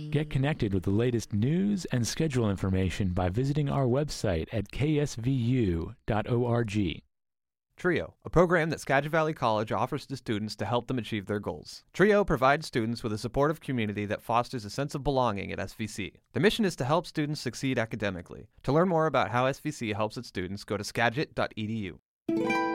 Get connected with the latest news and schedule information by visiting our website at ksvu.org. TRIO, a program that Skagit Valley College offers to students to help them achieve their goals. TRIO provides students with a supportive community that fosters a sense of belonging at SVC. The mission is to help students succeed academically. To learn more about how SVC helps its students, go to skagit.edu.